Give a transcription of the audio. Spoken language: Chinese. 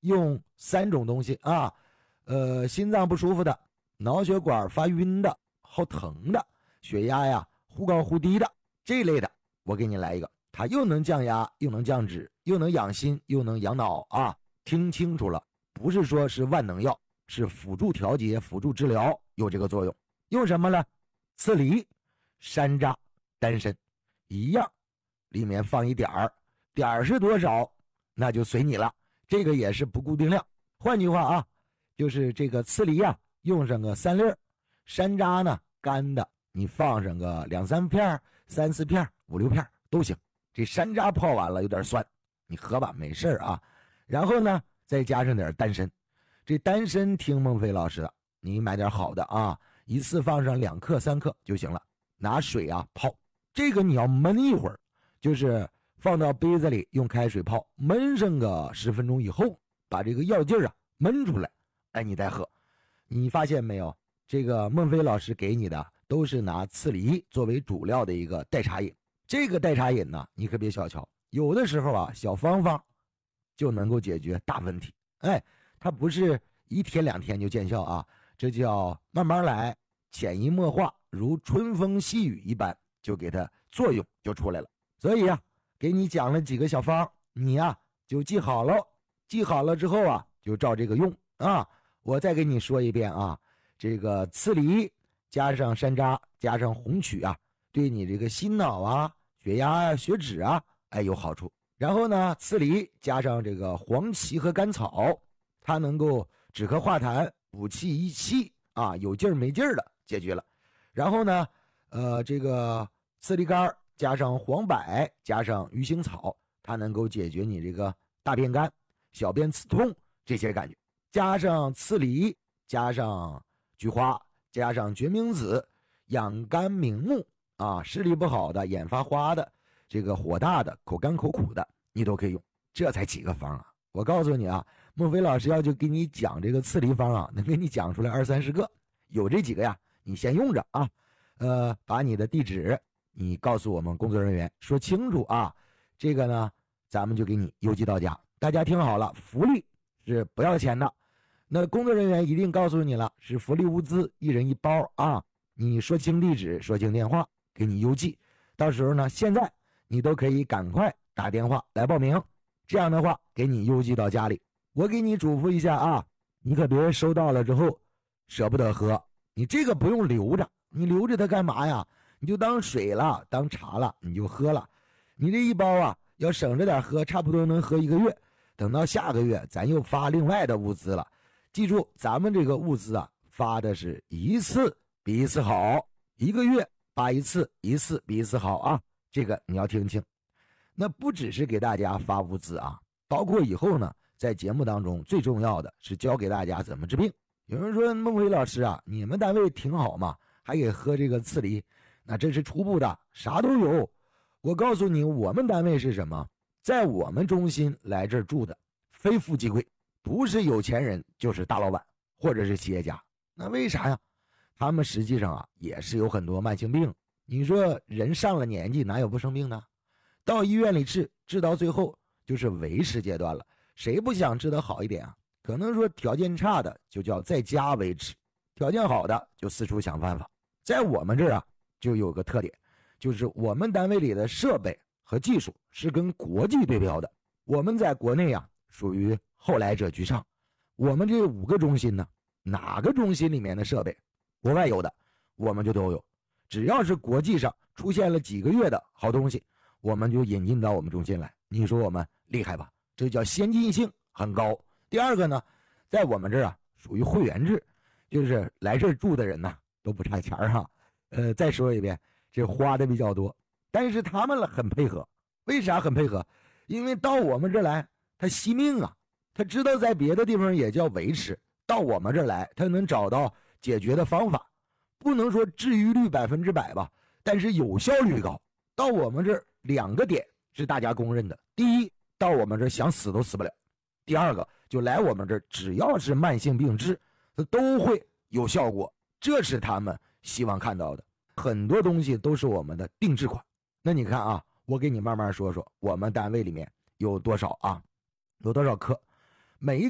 用3种东西啊，心脏不舒服的，脑血管发晕的，好疼的，血压呀忽高忽低的这一类的，我给你来一个，它又能降压，又能降脂，又能养心，又能养脑啊！听清楚了，不是说是万能药，是辅助调节、辅助治疗，有这个作用。用什么呢？刺梨、山楂、丹参，一样，里面放一点儿，点儿是多少，那就随你了。这个也是不固定量。换句话啊，就是这个刺梨啊，用上个3粒，山楂呢，干的，你放上个2、3片、3、4片、5、6片都行。这山楂泡完了有点酸，你喝吧，没事啊。然后呢，再加上点丹参。这丹参听孟非老师的，你买点好的啊，一次放上2克、3克就行了。拿水啊泡，这个你要焖一会儿，就是放到杯子里用开水泡，焖上个10分钟以后，把这个药劲啊焖出来，哎，你再喝。你发现没有？这个孟非老师给你的都是拿刺梨作为主料的一个代茶饮。这个代茶饮呢，你可别小瞧，有的时候啊，小方法就能够解决大问题。哎，它不是1天2天就见效啊，这叫慢慢来，潜移默化，如春风细雨一般，就给它作用就出来了。所以啊，给你讲了几个小方，你呀就记好了。记好了之后啊，就照这个用啊。我再给你说一遍啊，这个刺梨加上山楂加上红曲啊，对你这个心脑啊、血压啊、血脂啊，哎有好处。然后呢，刺梨加上这个黄芪和甘草，它能够止咳化痰、补气益气啊，有劲儿没劲儿的解决了。然后呢，这个刺梨干加上黄柏加上鱼腥草，它能够解决你这个大便干、小便刺痛这些感觉。加上刺梨，加上菊花，加上决明子，养肝明目啊，视力不好的、眼发花的、这个火大的、口干口苦的，你都可以用。这才几个方啊！我告诉你啊，孟非老师要就给你讲这个刺梨方啊，能给你讲出来20、30个，有这几个呀，你先用着啊。把你的地址你告诉我们工作人员，说清楚啊。这个呢，咱们就给你邮寄到家。大家听好了，福利是不要钱的。那工作人员一定告诉你了，是福利物资，1人1包啊。你说清地址，说清电话，给你邮寄。到时候呢，现在你都可以赶快打电话来报名，这样的话给你邮寄到家里。我给你嘱咐一下啊，你可别收到了之后舍不得喝，你这个不用留着，你留着它干嘛呀？你就当水了，当茶了，你就喝了。你这1包啊，要省着点喝，差不多能喝1个月。等到下个月，咱又发另外的物资了。记住，咱们这个物资啊，发的是一次比一次好，1个月发一次，一次比一次好啊！这个你要听清。那不只是给大家发物资啊，包括以后呢，在节目当中最重要的是教给大家怎么治病。有人说孟非老师啊，你们单位挺好嘛，还给喝这个刺梨，那这是初步的，啥都有。我告诉你，我们单位是什么？在我们中心来这儿住的非富即贵，不是有钱人就是大老板或者是企业家。那为啥呀？他们实际上啊也是有很多慢性病。你说人上了年纪哪有不生病的？到医院里治到最后就是维持阶段了，谁不想治得好一点啊？可能说条件差的就叫在家维持，条件好的就四处想办法。在我们这儿啊就有个特点，就是我们单位里的设备和技术是跟国际对标的。我们在国内啊属于后来者居上。我们这5个中心呢，哪个中心里面的设备国外有的我们就都有，只要是国际上出现了几个月的好东西，我们就引进到我们中心来。你说我们厉害吧？这叫先进性很高。第二个呢，在我们这儿啊属于会员制，就是来这儿住的人呢都不差钱哈。再说一遍，这花的比较多，但是他们很配合。为啥很配合？因为到我们这儿来他惜命啊，他知道在别的地方也叫维持，到我们这儿来他能找到解决的方法。不能说治愈率100%吧，但是有效率高。到我们这儿2个点是大家公认的：第一，到我们这儿想死都死不了；第二个，就来我们这儿只要是慢性病治，它都会有效果。这是他们希望看到的。很多东西都是我们的定制款。那你看啊，我给你慢慢说说我们单位里面有多少啊，有多少科，每一